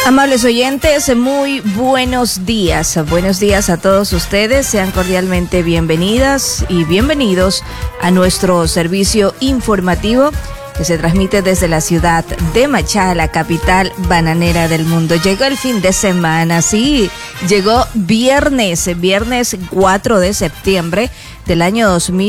Amables oyentes, muy buenos días. Buenos días a todos ustedes. Sean cordialmente bienvenidas y bienvenidos a nuestro servicio informativo que se transmite desde la ciudad de Machala, la capital bananera del mundo. Llegó el fin de semana, sí, llegó viernes 4 de septiembre del año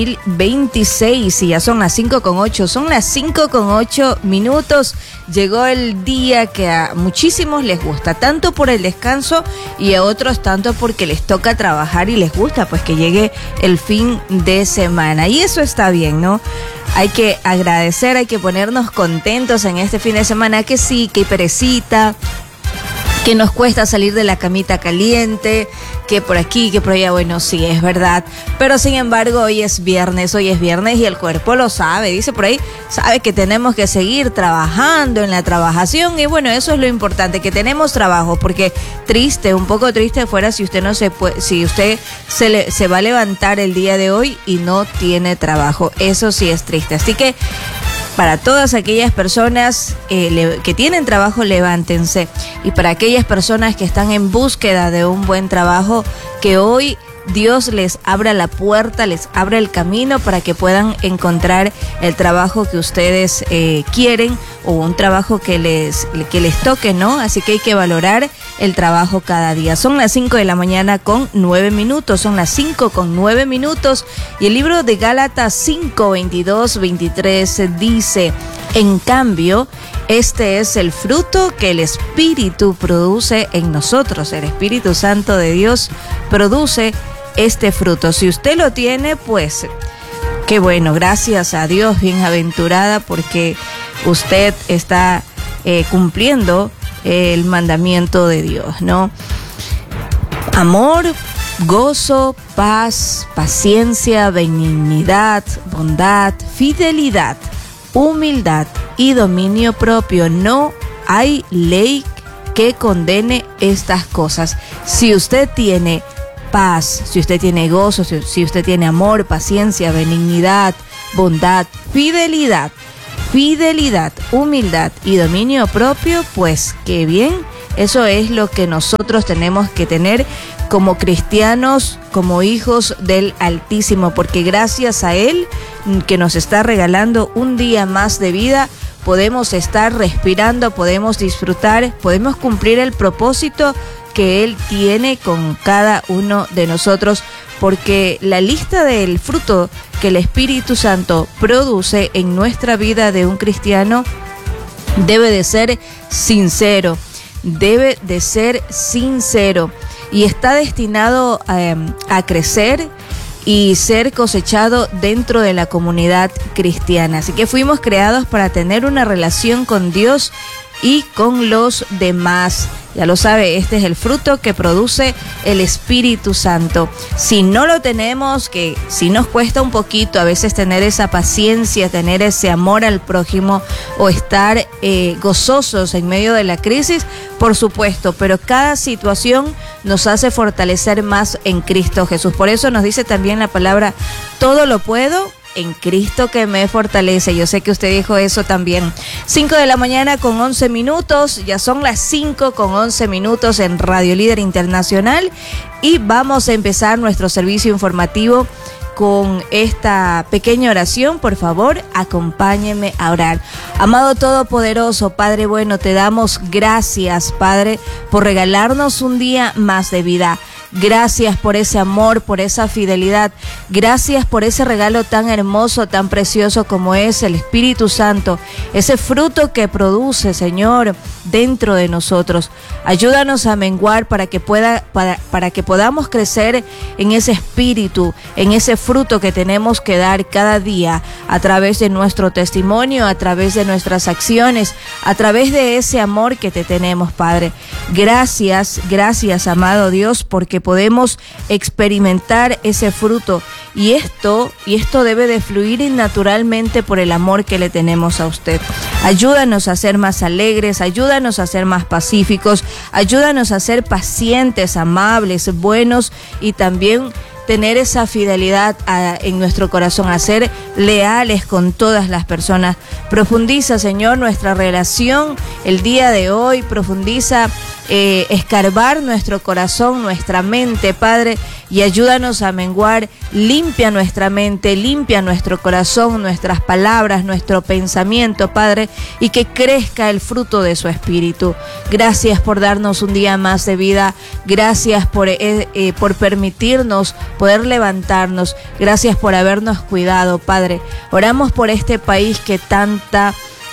2026 y ya son las 5:08, son las 5:08 minutos. Llegó el día que a muchísimos les gusta, tanto por el descanso y a otros tanto porque les toca trabajar y les gusta pues que llegue el fin de semana. Y eso está bien, ¿no? Hay que agradecer, hay que ponernos contentos en este fin de semana, que sí, que perecita, que nos cuesta salir de la camita caliente, que por aquí, que por allá, bueno, sí, es verdad. Pero sin embargo, hoy es viernes y el cuerpo lo sabe, dice por ahí, sabe que tenemos que seguir trabajando en la trabajación y bueno, eso es lo importante, que tenemos trabajo, porque un poco triste fuera si usted no se puede, si usted se va a levantar el día de hoy y no tiene trabajo, eso sí es triste. Así que para todas aquellas personas que tienen trabajo, levántense. Y para aquellas personas que están en búsqueda de un buen trabajo, que hoy Dios les abra la puerta, les abra el camino para que puedan encontrar el trabajo que ustedes quieren o un trabajo que les toque, ¿no? Así que hay que valorar el trabajo cada día. Son las 5 de la mañana con 9 minutos, son las 5:09 y el libro de Gálatas 5:22-23 dice: en cambio, este es el fruto que el Espíritu produce en nosotros. El Espíritu Santo de Dios produce este fruto. Si usted lo tiene, pues qué bueno, gracias a Dios, bienaventurada, porque usted está cumpliendo el mandamiento de Dios, ¿no? Amor, gozo, paz, paciencia, benignidad, bondad, fidelidad, humildad y dominio propio. No hay ley que condene estas cosas. Si usted tiene paz, si usted tiene gozo, si usted tiene amor, paciencia, benignidad, bondad, fidelidad, humildad y dominio propio, pues qué bien. Eso es lo que nosotros tenemos que tener como cristianos, como hijos del Altísimo, porque gracias a Él, que nos está regalando un día más de vida, podemos estar respirando, podemos disfrutar, podemos cumplir el propósito que Él tiene con cada uno de nosotros, porque la lista del fruto que el Espíritu Santo produce en nuestra vida de un cristiano debe de ser sincero, y está destinado a crecer y ser cosechado dentro de la comunidad cristiana. Así que fuimos creados para tener una relación con Dios y con los demás. Ya lo sabe, este es el fruto que produce el Espíritu Santo. Si no lo tenemos, que si nos cuesta un poquito a veces tener esa paciencia, tener ese amor al prójimo o estar gozosos en medio de la crisis, por supuesto, pero cada situación nos hace fortalecer más en Cristo Jesús. Por eso nos dice también la palabra: todo lo puedo en Cristo que me fortalece. Yo sé que usted dijo eso también. 5:11 ya son las 5:11 en Radio Líder Internacional y vamos a empezar nuestro servicio informativo con esta pequeña oración. Por favor, acompáñenme a orar. Amado Todopoderoso, Padre bueno, te damos gracias, Padre, por regalarnos un día más de vida. Gracias por ese amor, por esa fidelidad. Gracias por ese regalo tan hermoso, tan precioso como es el Espíritu Santo. Ese fruto que produce, Señor, dentro de nosotros. Ayúdanos a menguar para que podamos crecer en ese espíritu, en ese fruto que tenemos que dar cada día a través de nuestro testimonio, a través de nuestras acciones, a través de ese amor que te tenemos, Padre. Gracias, amado Dios, porque podemos experimentar ese fruto y esto debe de fluir naturalmente por el amor que le tenemos a usted. Ayúdanos a ser más alegres, ayúdanos a ser más pacíficos, ayúdanos a ser pacientes, amables, buenos y también tener esa fidelidad en nuestro corazón, a ser leales con todas las personas. Profundiza, Señor, nuestra relación el día de hoy, profundiza escarbar nuestro corazón, nuestra mente, Padre, y ayúdanos a menguar. Limpia nuestra mente, limpia nuestro corazón, nuestras palabras, nuestro pensamiento, Padre, y que crezca el fruto de su Espíritu. Gracias por darnos un día más de vida, gracias por permitirnos poder levantarnos, gracias por habernos cuidado, Padre. Oramos por este país que tanta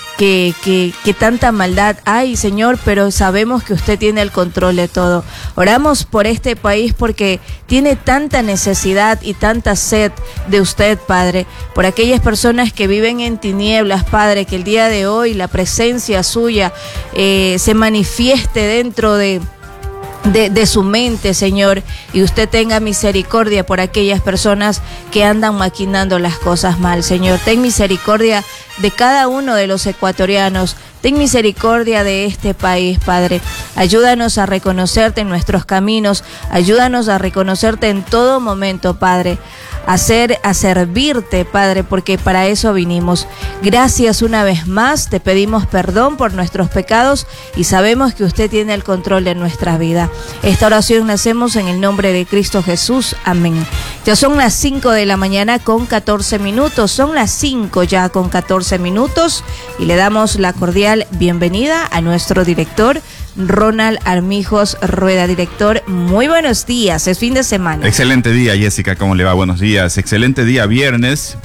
maldad hay, Señor, pero sabemos que usted tiene el control de todo. Oramos por este país porque tiene tanta necesidad y tanta sed de usted, Padre, por aquellas personas que viven en tinieblas, Padre, que el día de hoy la presencia suya se manifieste dentro de su mente, Señor, y usted tenga misericordia por aquellas personas que andan maquinando las cosas mal, Señor. Ten misericordia de cada uno de los ecuatorianos. Ten misericordia de este país, Padre. Ayúdanos a reconocerte en nuestros caminos. Ayúdanos a reconocerte en todo momento, Padre. A servirte, Padre, porque para eso vinimos. Gracias una vez más. Te pedimos perdón por nuestros pecados y sabemos que usted tiene el control de nuestra vida. Esta oración la hacemos en el nombre de Cristo Jesús. Amén. Ya son las 5 de la mañana con 14 minutos. Son las 5 ya con 14 minutos y le damos la cordial bienvenida a nuestro director Ronald Armijos Rueda. Director, muy buenos días, es fin de semana. Excelente día, Jessica, ¿cómo le va? Buenos días. Excelente día, viernes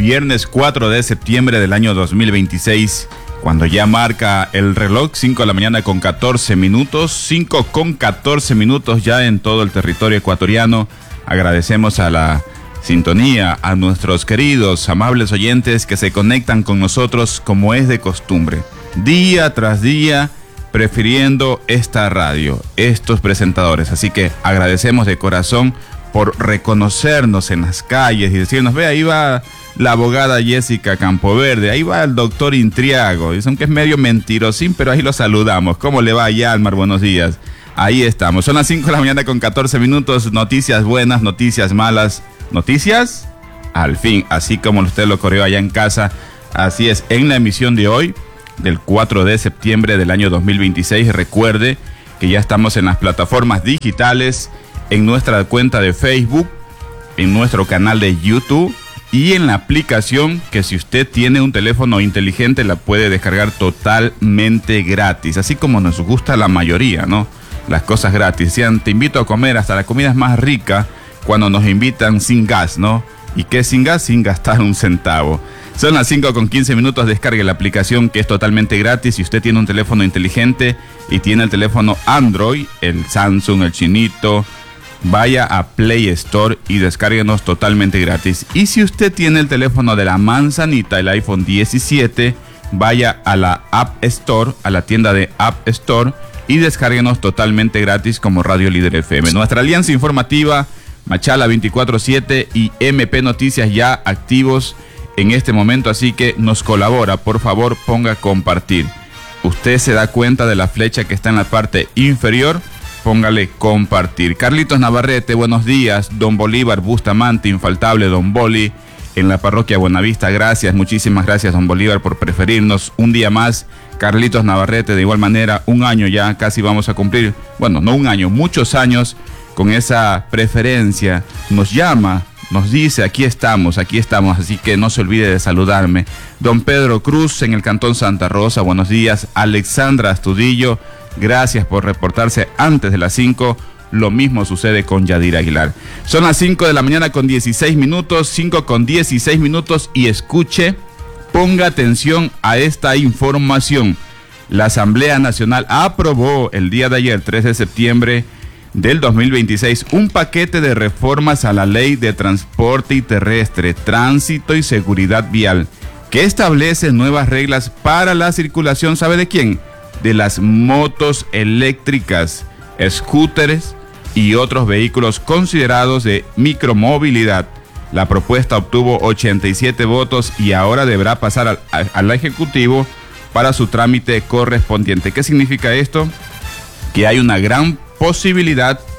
4 de septiembre del año 2026, cuando ya marca el reloj 5 de la mañana con 14 minutos, 5 con 14 minutos ya en todo el territorio ecuatoriano. Agradecemos a la sintonía, a nuestros queridos, amables oyentes que se conectan con nosotros como es de costumbre, día tras día, prefiriendo esta radio, estos presentadores. Así que agradecemos de corazón por reconocernos en las calles y decirnos: ve, ahí va la abogada Jessica Campoverde, ahí va el doctor Intriago. Dicen que es medio mentirosín, pero ahí lo saludamos. ¿Cómo le va, Yalmar? Buenos días. Ahí estamos. Son las 5 de la mañana con 14 minutos. Noticias buenas, noticias malas. Noticias al fin, así como usted lo corrió allá en casa. Así es, en la emisión de hoy, del 4 de septiembre del año 2026, recuerde que ya estamos en las plataformas digitales, en nuestra cuenta de Facebook, en nuestro canal de YouTube y en la aplicación que, si usted tiene un teléfono inteligente, la puede descargar totalmente gratis, así como nos gusta la mayoría, ¿no? Las cosas gratis. Decían, te invito a comer, hasta la comida es más rica cuando nos invitan sin gas, ¿no? ¿Y qué es sin gas? Sin gastar un centavo. Son las 5 con 15 minutos. Descargue la aplicación, que es totalmente gratis. Si usted tiene un teléfono inteligente y tiene el teléfono Android, el Samsung, el chinito, vaya a Play Store y descárguenos totalmente gratis. Y si usted tiene el teléfono de la manzanita, el iPhone 17, vaya a la App Store, a la tienda de App Store, y descárguenos totalmente gratis como Radio Líder FM. Nuestra alianza informativa, Machala 24/7 y MP Noticias, ya activos en este momento, así que nos colabora. Por favor, ponga compartir. Usted se da cuenta de la flecha que está en la parte inferior, póngale compartir. Carlitos Navarrete, buenos días. Don Bolívar Bustamante, infaltable Don Boli, en la parroquia Buenavista. Gracias, muchísimas gracias, Don Bolívar, por preferirnos un día más. Carlitos Navarrete, de igual manera, un año ya, casi vamos a cumplir, bueno, no un año, muchos años con esa preferencia. Nos llama, nos dice, aquí estamos, así que no se olvide de saludarme. Don Pedro Cruz, en el Cantón Santa Rosa, buenos días. Alexandra Astudillo, gracias por reportarse antes de las 5. Lo mismo sucede con Yadira Aguilar. Son las 5 de la mañana con 16 minutos, 5 con 16 minutos, y escuche, ponga atención a esta información. La Asamblea Nacional aprobó el día de ayer, 3 de septiembre del 2026, un paquete de reformas a la Ley de Transporte Terrestre, Tránsito y Seguridad Vial, que establece nuevas reglas para la circulación, ¿sabe de quién? De las motos eléctricas, scooters y otros vehículos considerados de micromovilidad. La propuesta obtuvo 87 votos y ahora deberá pasar al Ejecutivo para su trámite correspondiente. ¿Qué significa esto? Que hay una gran posibilidad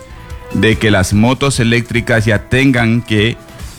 de que las motos eléctricas ya tengan que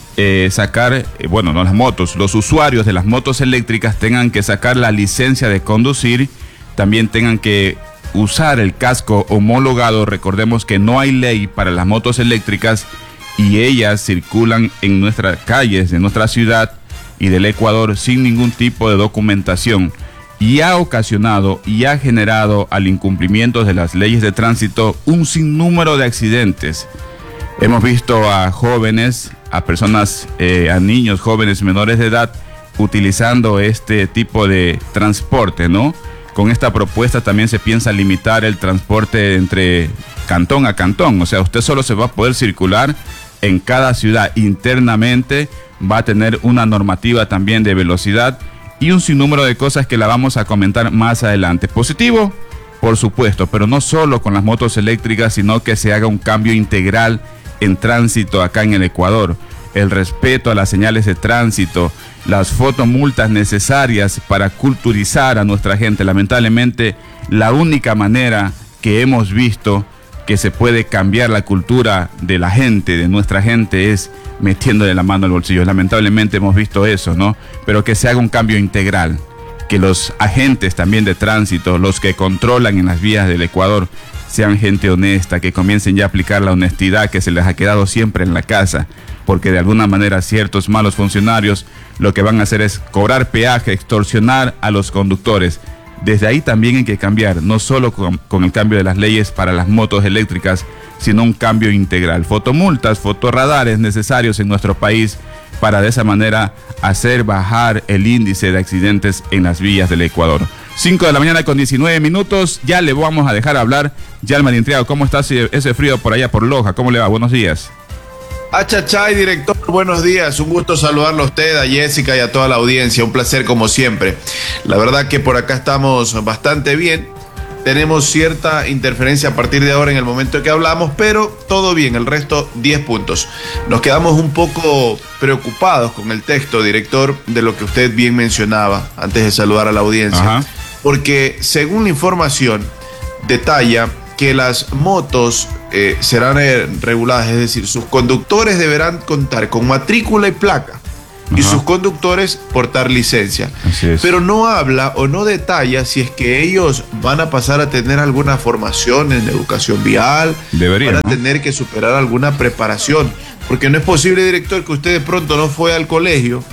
sacar, bueno, no las motos, los usuarios de las motos eléctricas tengan que sacar la licencia de conducir, también tengan que usar el casco homologado. Recordemos que no hay ley para las motos eléctricas y ellas circulan en nuestras calles de nuestra ciudad y del Ecuador sin ningún tipo de documentación, y ha ocasionado y ha generado al incumplimiento de las leyes de tránsito un sinnúmero de accidentes. Hemos visto a jóvenes, a personas, a niños jóvenes menores de edad utilizando este tipo de transporte, ¿no? Con esta propuesta también se piensa limitar el transporte entre cantón a cantón. O sea, usted solo se va a poder circular en cada ciudad. Internamente va a tener una normativa también de velocidad y un sinnúmero de cosas que la vamos a comentar más adelante. Positivo, por supuesto, pero no solo con las motos eléctricas, sino que se haga un cambio integral en tránsito acá en el Ecuador. El respeto a las señales de tránsito, las fotomultas necesarias para culturizar a nuestra gente. Lamentablemente, la única manera que hemos visto que se puede cambiar la cultura de la gente, de nuestra gente, es metiéndole la mano al bolsillo. Lamentablemente hemos visto eso, ¿no? Pero que se haga un cambio integral, que los agentes también de tránsito, los que controlan en las vías del Ecuador, sean gente honesta, que comiencen ya a aplicar la honestidad que se les ha quedado siempre en la casa, porque de alguna manera ciertos malos funcionarios lo que van a hacer es cobrar peaje, extorsionar a los conductores. Desde ahí también hay que cambiar, no solo con el cambio de las leyes para las motos eléctricas, sino un cambio integral. Fotomultas, fotorradares necesarios en nuestro país para de esa manera hacer bajar el índice de accidentes en las vías del Ecuador. 5 de la mañana con 19 minutos, ya le vamos a dejar hablar. Yalmar Intriago, ¿cómo está ese frío por allá por Loja? ¿Cómo le va? Buenos días. Achachay, director, buenos días. Un gusto saludarlo a usted, a Jessica y a toda la audiencia. Un placer como siempre. La verdad que por acá estamos bastante bien. Tenemos cierta interferencia a partir de ahora en el momento que hablamos, pero todo bien, el resto 10 puntos. Nos quedamos un poco preocupados con el texto, director, de lo que usted bien mencionaba antes de saludar a la audiencia. Ajá. Porque según la información detalla que las motos serán reguladas, es decir, sus conductores deberán contar con matrícula y placa. Ajá. Y sus conductores portar licencia. Así es. Pero no habla o no detalla si es que ellos van a pasar a tener alguna formación en educación vial, deberían, van a ¿no? tener que superar alguna preparación, porque no es posible, director, que usted de pronto no fue al colegio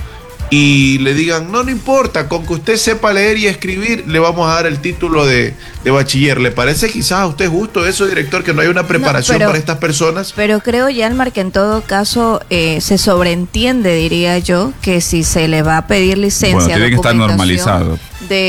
y le digan, no importa, con que usted sepa leer y escribir, le vamos a dar el título de bachiller. ¿Le parece quizás a usted justo eso, director, que no hay una preparación para estas personas? Pero creo, Yalmar, que en todo caso se sobreentiende, diría yo, que si se le va a pedir licencia, bueno, tiene que estar normalizado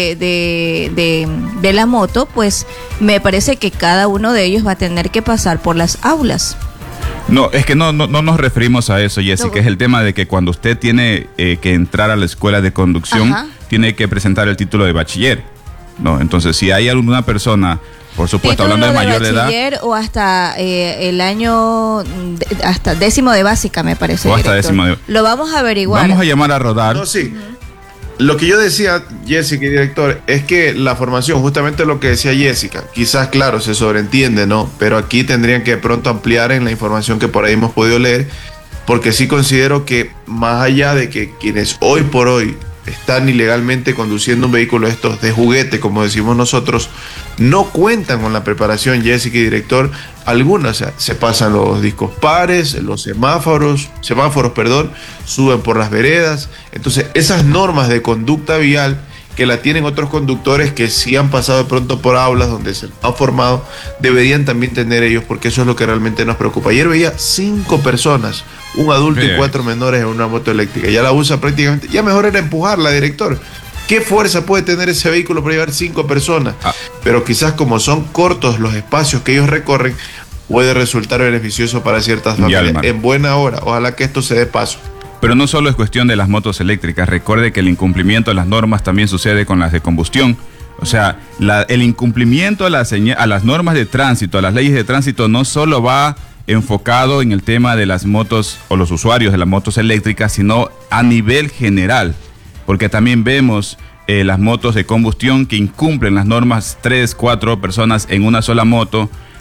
de la moto, pues me parece que cada uno de ellos va a tener que pasar por las aulas. No, es que no nos referimos a eso, Jessy, que es el tema de que cuando usted tiene que entrar a la escuela de conducción, ajá, tiene que presentar el título de bachiller, ¿no? Entonces, si hay alguna persona, por supuesto, hablando de mayor de edad, o hasta el año, hasta 10º de básica, me parece. O hasta 10º de... Lo vamos a averiguar. Vamos a llamar a Rodar. No, sí. Lo que yo decía, Jessica y director, es que la formación, justamente lo que decía Jessica, quizás, claro, se sobreentiende, ¿no? Pero aquí tendrían que de pronto ampliar en la información que por ahí hemos podido leer, porque sí considero que más allá de que quienes hoy por hoy están ilegalmente conduciendo un vehículo estos de juguete, como decimos nosotros, no cuentan con la preparación, Jessica y director, algunas, o sea, se pasan los discos pares, los semáforos, suben por las veredas. Entonces, esas normas de conducta vial que la tienen otros conductores que sí han pasado de pronto por aulas donde se han formado, deberían también tener ellos, porque eso es lo que realmente nos preocupa. Ayer veía 5 personas, un adulto y 4 menores en una moto eléctrica. Ya la usa prácticamente, ya mejor era empujarla, director. ¿Qué fuerza puede tener ese vehículo para llevar 5 personas? Pero quizás como son cortos los espacios que ellos recorren, puede resultar beneficioso para ciertas familias. En buena hora, ojalá que esto se dé paso. Pero no solo es cuestión de las motos eléctricas. Recuerde que el incumplimiento de las normas también sucede con las de combustión. O sea, el incumplimiento a las normas de tránsito, a las leyes de tránsito, no solo va enfocado en el tema de las motos o los usuarios de las motos eléctricas, sino a nivel general. Porque también vemos las motos de combustión que incumplen las normas, 3, 4 personas en una sola moto.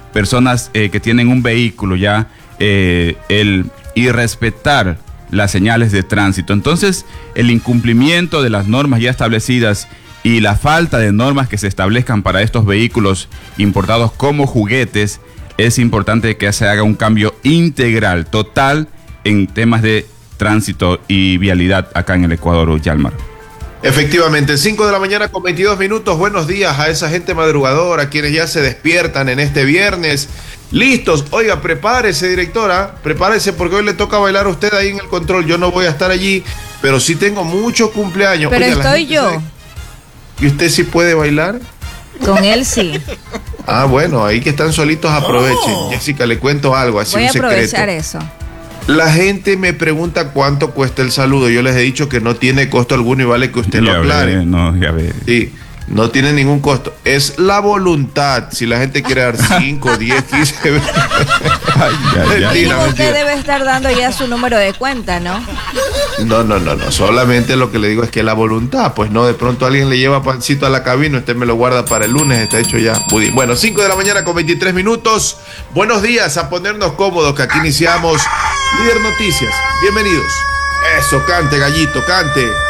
personas que tienen un vehículo ya, el irrespetar las señales de tránsito. Entonces, el incumplimiento de las normas ya establecidas y la falta de normas que se establezcan para estos vehículos importados como juguetes, es importante que se haga un cambio integral, total, en temas de tránsito y vialidad acá en el Ecuador, Yalmar. Efectivamente, 5 de la mañana con 22 minutos. Buenos días a esa gente madrugadora, quienes ya se despiertan en este viernes. Listos, oiga, prepárese, directora, prepárese porque hoy le toca bailar a usted ahí en el control. Yo no voy a estar allí, pero sí tengo muchos cumpleaños. Pero oiga, estoy yo. ¿sabe? ¿Y usted sí puede bailar? Con él sí. Ah, bueno, ahí que están solitos aprovechen. Jessica, le cuento algo, así Voy un a secreto. aprovechar eso. La gente me pregunta cuánto cuesta el saludo. Yo les he dicho que no tiene costo alguno y vale que usted lo aclare. Ya ve. Sí, no tiene ningún costo. Es la voluntad. Si la gente quiere dar 5, 10, 15. Mínimo usted debe estar dando ya su número de cuenta, ¿no? No. Solamente lo que le digo es que la voluntad. Pues no, de pronto alguien le lleva pancito a la cabina. Usted me lo guarda para el lunes. Está hecho ya. Bueno, 5 de la mañana con 23 minutos. Buenos días, a ponernos cómodos que aquí iniciamos Líder Noticias. Bienvenidos. Eso, cante, gallito, cante.